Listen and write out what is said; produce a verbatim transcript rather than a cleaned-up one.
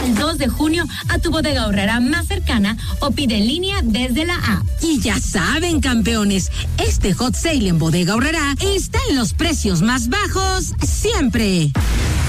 el dos de junio a tu Bodega Aurrerá más cercana o pide en línea desde la app. Y ya saben, campeones, este hot sale en Bodega Aurrerá está en los precios más bajos siempre.